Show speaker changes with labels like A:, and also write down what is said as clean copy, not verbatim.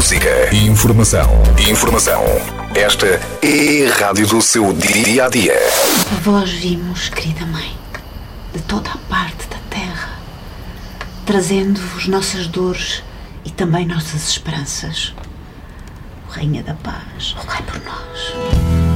A: música e informação. Esta é a rádio do seu dia-a-dia.
B: A vós vimos, querida mãe, de toda a parte da terra, trazendo-vos nossas dores e também nossas esperanças. Rainha da Paz, rogai por nós.